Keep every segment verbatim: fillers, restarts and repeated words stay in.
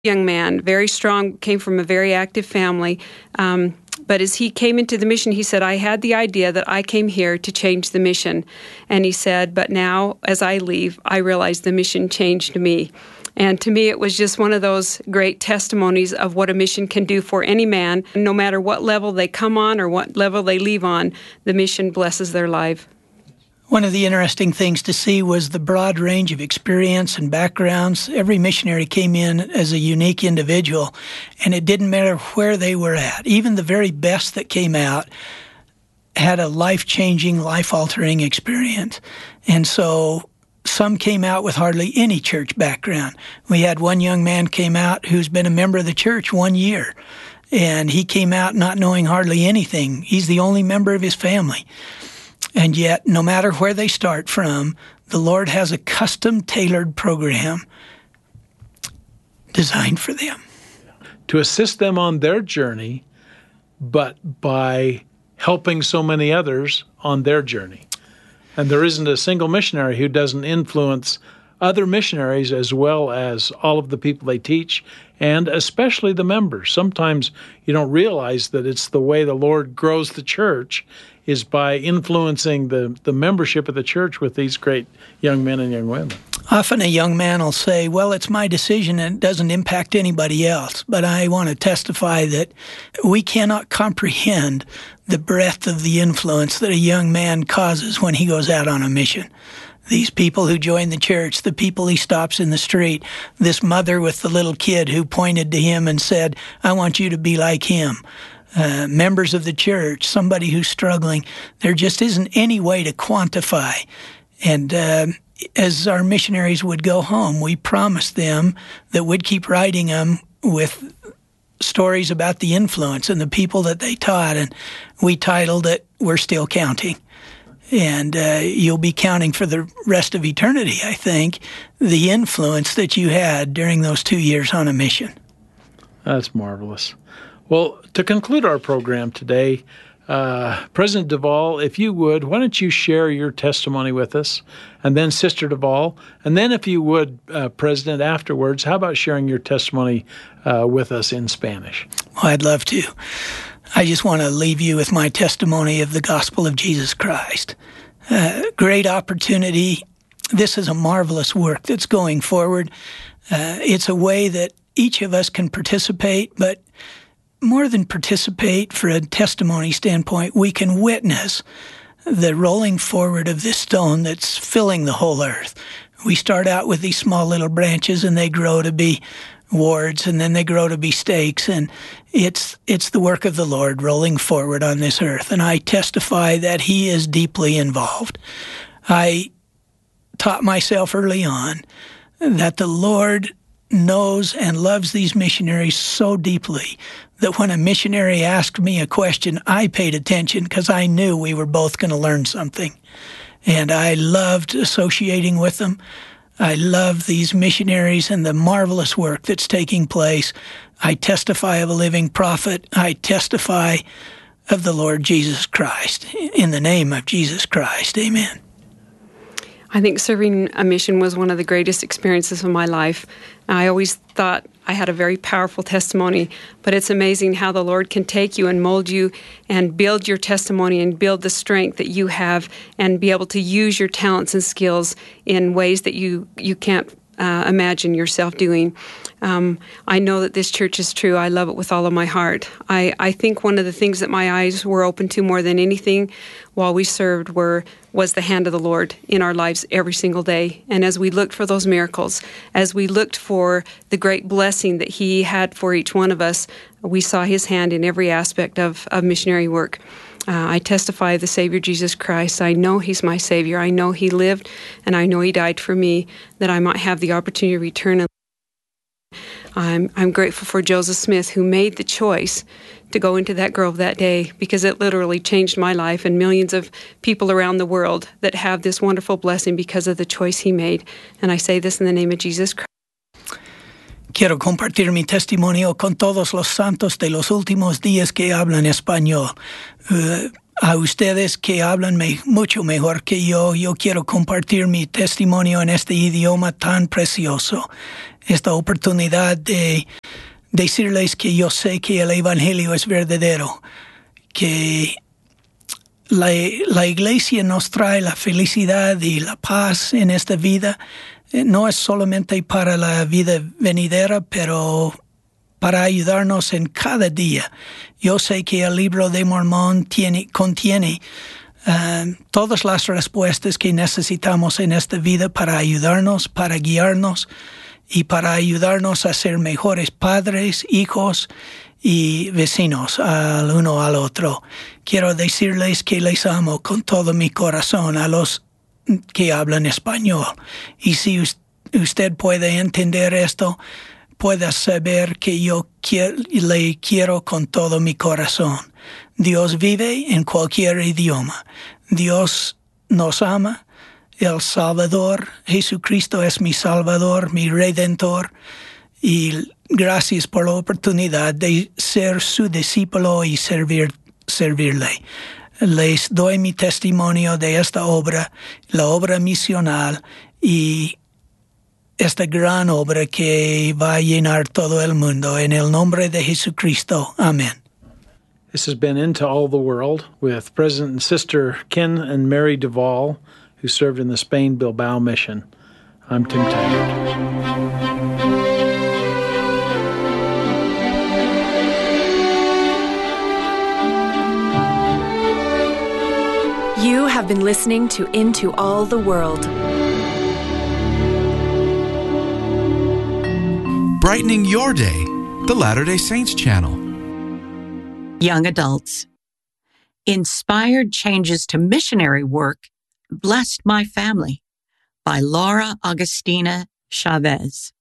young man, very strong, came from a very active family. Um, but as he came into the mission, he said, I had the idea that I came here to change the mission. And he said, but now as I leave, I realize the mission changed me. And to me, it was just one of those great testimonies of what a mission can do for any man. No matter what level they come on or what level they leave on, the mission blesses their life. One of the interesting things to see was the broad range of experience and backgrounds. Every missionary came in as a unique individual, and it didn't matter where they were at. Even the very best that came out had a life-changing, life-altering experience. And so some came out with hardly any church background. We had one young man came out who's been a member of the church one year, and he came out not knowing hardly anything. He's the only member of his family. And yet, no matter where they start from, the Lord has a custom-tailored program designed for them. To assist them on their journey, but by helping so many others on their journey. And there isn't a single missionary who doesn't influence other missionaries as well as all of the people they teach, and especially the members. Sometimes you don't realize that it's the way the Lord grows the church is by influencing the, the membership of the church with these great young men and young women. Often a young man will say, well, it's my decision and it doesn't impact anybody else. But I want to testify that we cannot comprehend the breadth of the influence that a young man causes when he goes out on a mission. These people who join the church, the people he stops in the street, this mother with the little kid who pointed to him and said, I want you to be like him. Uh, members of the church, somebody who's struggling. There just isn't any way to quantify. And uh, as our missionaries would go home, we promised them that we'd keep writing them with stories about the influence and the people that they taught. And we titled it, We're Still Counting. And uh, you'll be counting for the rest of eternity, I think, the influence that you had during those two years on a mission. That's marvelous. Well, to conclude our program today, uh, President Duvall, if you would, why don't you share your testimony with us, and then Sister Duvall, and then if you would, uh, President, afterwards, how about sharing your testimony uh, with us in Spanish? Well, I'd love to. I just want to leave you with my testimony of the gospel of Jesus Christ. Uh, great opportunity. This is a marvelous work that's going forward. Uh, it's a way that each of us can participate, but more than participate for a testimony standpoint, we can witness the rolling forward of this stone that's filling the whole earth. We start out with these small little branches, and they grow to be wards, and then they grow to be stakes, and it's it's the work of the Lord rolling forward on this earth, and I testify that He is deeply involved. I taught myself early on that the Lord knows and loves these missionaries so deeply that when a missionary asked me a question, I paid attention because I knew we were both going to learn something. And I loved associating with them. I love these missionaries and the marvelous work that's taking place. I testify of a living prophet. I testify of the Lord Jesus Christ. In the name of Jesus Christ, amen. I think serving a mission was one of the greatest experiences of my life. I always thought I had a very powerful testimony, but it's amazing how the Lord can take you and mold you and build your testimony and build the strength that you have and be able to use your talents and skills in ways that you, you can't uh, imagine yourself doing. Um, I know that this church is true. I love it with all of my heart. I, I think one of the things that my eyes were open to more than anything while we served were was the hand of the Lord in our lives every single day. And as we looked for those miracles, as we looked for the great blessing that He had for each one of us, we saw His hand in every aspect of, of missionary work. Uh, I testify of the Savior Jesus Christ. I know He's my Savior. I know He lived, and I know He died for me, that I might have the opportunity to return. I'm, I'm grateful for Joseph Smith, who made the choice to go into that grove that day, because it literally changed my life and millions of people around the world that have this wonderful blessing because of the choice he made. And I say this in the name of Jesus Christ. Quiero compartir mi testimonio con todos los santos de los últimos días que hablan español. Uh, a ustedes que hablan me, mucho mejor que yo, yo quiero compartir mi testimonio en este idioma tan precioso. esta oportunidad de decirles que yo sé que el Evangelio es verdadero, que la, la Iglesia nos trae la felicidad y la paz en esta vida. No es solamente para la vida venidera, pero para ayudarnos en cada día. Yo sé que el libro de Mormón tiene, contiene uh, todas las respuestas que necesitamos en esta vida para ayudarnos, para guiarnos y para ayudarnos a ser mejores padres, hijos y vecinos al uno al otro. Quiero decirles que les amo con todo mi corazón a los que hablan español. Y si usted puede entender esto, pueda saber que yo quiero, le quiero con todo mi corazón. Dios vive en cualquier idioma. Dios nos ama. El Salvador, Jesucristo es mi Salvador, mi Redentor, y gracias por la oportunidad de ser su discípulo y servir, servirle. Les doy mi testimonio de esta obra, la obra misional y esta gran obra que va a llenar todo el mundo. En el nombre de Jesucristo. Amén. This has been Into All the World with President and Sister Ken and Mary Duvall, who served in the Spain Bilbao mission. I'm Tim Taggart. You have been listening to Into All the World. Brightening your day, the Latter-day Saints channel. Young adults. Inspired Changes to Missionary Work Blessed My Family by Laura Augustina Chavez.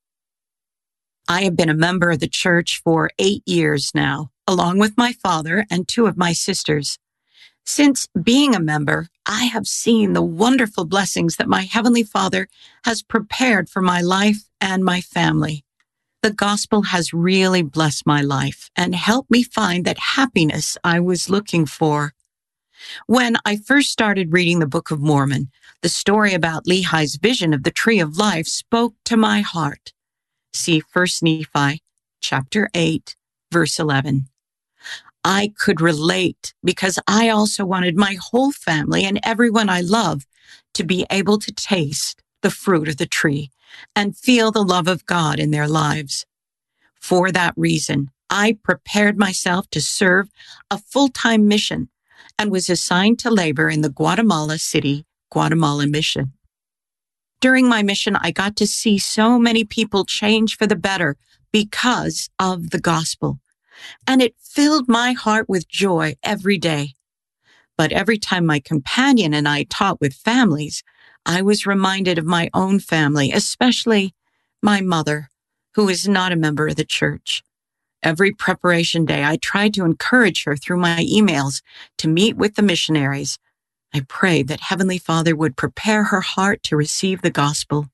I have been a member of the church for eight years now, along with my father and two of my sisters. Since being a member, I have seen the wonderful blessings that my Heavenly Father has prepared for my life and my family. The gospel has really blessed my life and helped me find that happiness I was looking for. When I first started reading the Book of Mormon, the story about Lehi's vision of the Tree of Life spoke to my heart. See First Nephi, chapter eight, verse eleven. I could relate because I also wanted my whole family and everyone I love to be able to taste the fruit of the tree and feel the love of God in their lives. For that reason, I prepared myself to serve a full-time mission and was assigned to labor in the Guatemala City, Guatemala mission. During my mission, I got to see so many people change for the better because of the gospel, and it filled my heart with joy every day. But every time my companion and I taught with families, I was reminded of my own family, especially my mother, who is not a member of the church. Every preparation day, I tried to encourage her through my emails to meet with the missionaries. I prayed that Heavenly Father would prepare her heart to receive the gospel.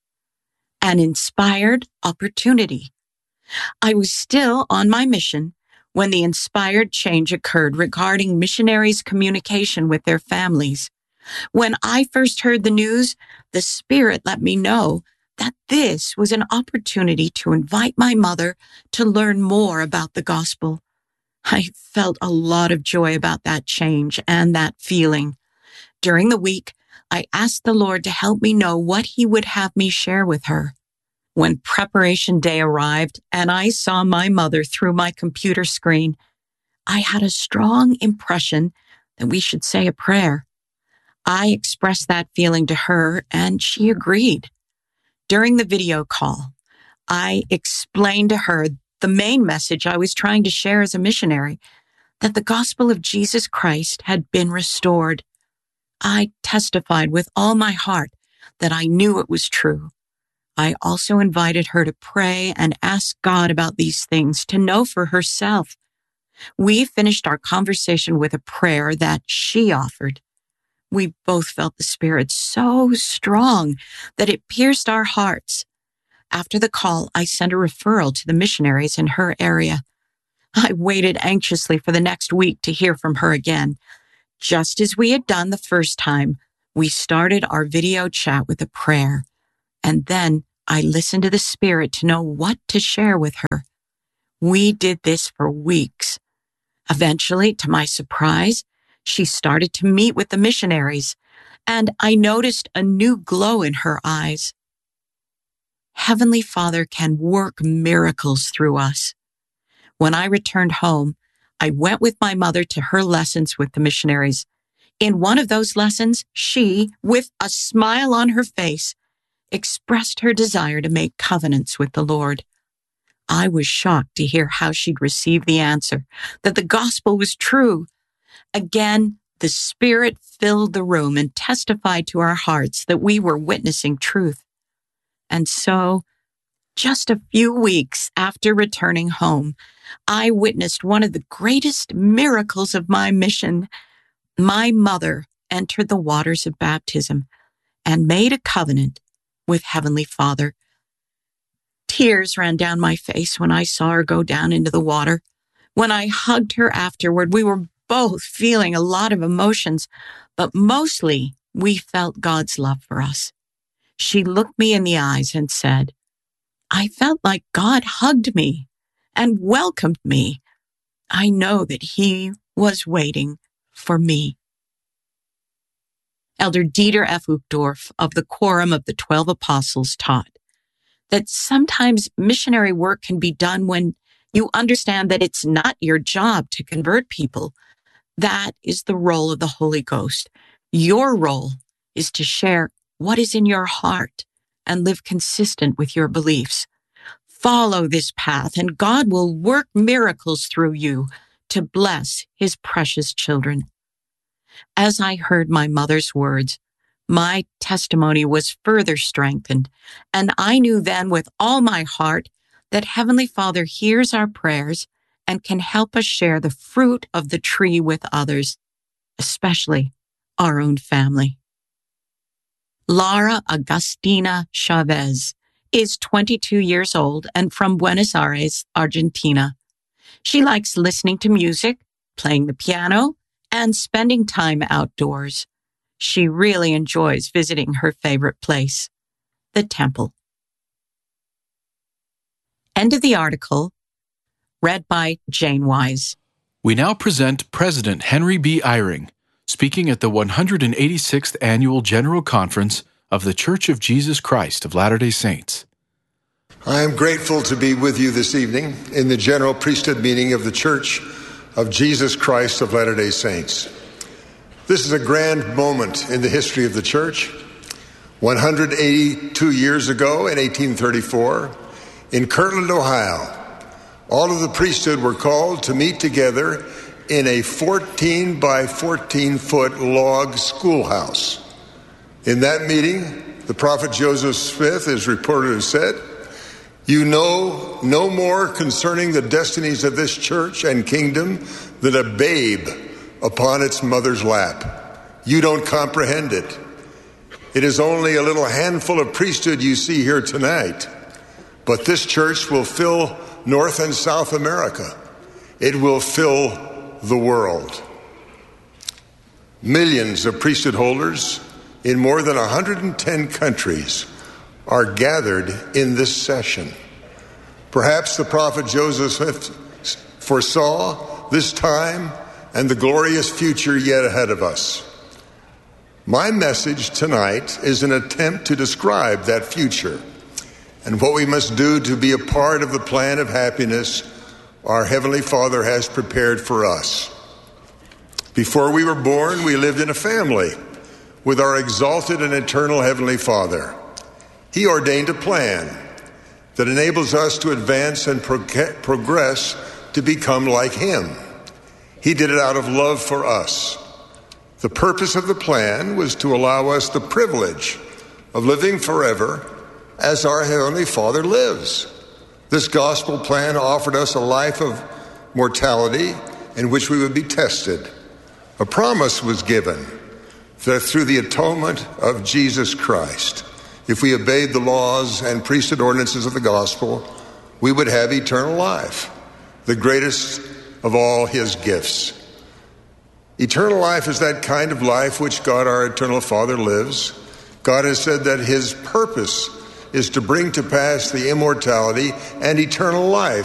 An inspired opportunity. I was still on my mission when the inspired change occurred regarding missionaries' communication with their families. When I first heard the news, the Spirit let me know that this was an opportunity to invite my mother to learn more about the gospel. I felt a lot of joy about that change and that feeling. During the week, I asked the Lord to help me know what He would have me share with her. When preparation day arrived and I saw my mother through my computer screen, I had a strong impression that we should say a prayer. I expressed that feeling to her and she agreed. During the video call, I explained to her the main message I was trying to share as a missionary, that the gospel of Jesus Christ had been restored. I testified with all my heart that I knew it was true. I also invited her to pray and ask God about these things, to know for herself. We finished our conversation with a prayer that she offered. We both felt the Spirit so strong that it pierced our hearts. After the call, I sent a referral to the missionaries in her area. I waited anxiously for the next week to hear from her again. Just as we had done the first time, we started our video chat with a prayer. And then I listened to the Spirit to know what to share with her. We did this for weeks. Eventually, to my surprise, she started to meet with the missionaries, and I noticed a new glow in her eyes. Heavenly Father can work miracles through us. When I returned home, I went with my mother to her lessons with the missionaries. In one of those lessons, she, with a smile on her face, expressed her desire to make covenants with the Lord. I was shocked to hear how she'd received the answer, that the gospel was true. Again, the Spirit filled the room and testified to our hearts that we were witnessing truth. And so, just a few weeks after returning home, I witnessed one of the greatest miracles of my mission. My mother entered the waters of baptism and made a covenant with Heavenly Father. Tears ran down my face when I saw her go down into the water. When I hugged her afterward, we were both feeling a lot of emotions, but mostly we felt God's love for us. She looked me in the eyes and said, "I felt like God hugged me and welcomed me. I know that He was waiting for me." Elder Dieter F. Uchtdorf of the Quorum of the Twelve Apostles taught that sometimes missionary work can be done when you understand that it's not your job to convert people. That is the role of the Holy Ghost. Your role is to share what is in your heart and live consistent with your beliefs. Follow this path, and God will work miracles through you to bless His precious children. As I heard my mother's words, my testimony was further strengthened, and I knew then with all my heart that Heavenly Father hears our prayers and can help us share the fruit of the tree with others, especially our own family. Laura Agustina Chavez is twenty-two years old and from Buenos Aires, Argentina. She likes listening to music, playing the piano, and spending time outdoors. She really enjoys visiting her favorite place, the temple. End of the article, read by Jane Wise. We now present President Henry B. Eyring, speaking at the one hundred eighty-sixth Annual General Conference of The Church of Jesus Christ of Latter-day Saints. I am grateful to be with you this evening in the General Priesthood meeting of The Church of Jesus Christ of Latter-day Saints. This is a grand moment in the history of the Church. one hundred eighty-two years ago, in eighteen thirty-four, in Kirtland, Ohio, all of the priesthood were called to meet together in a fourteen by fourteen foot log schoolhouse. In that meeting, the prophet Joseph Smith is reported to have said, "You know no more concerning the destinies of this church and kingdom than a babe upon its mother's lap. You don't comprehend it. It is only a little handful of priesthood you see here tonight, but this church will fill North and South America. It will fill the world." Millions of priesthood holders in more than one hundred ten countries are gathered in this session. Perhaps the prophet Joseph Smith foresaw this time and the glorious future yet ahead of us. My message tonight is an attempt to describe that future and what we must do to be a part of the plan of happiness our Heavenly Father has prepared for us. Before we were born, we lived in a family with our exalted and eternal Heavenly Father. He ordained a plan that enables us to advance and prog- progress to become like Him. He did it out of love for us. The purpose of the plan was to allow us the privilege of living forever as our Heavenly Father lives. This gospel plan offered us a life of mortality in which we would be tested. A promise was given that through the atonement of Jesus Christ, if we obeyed the laws and priesthood ordinances of the gospel, we would have eternal life, the greatest of all His gifts. Eternal life is that kind of life which God, our eternal Father, lives. God has said that His purpose is to bring to pass the immortality and eternal life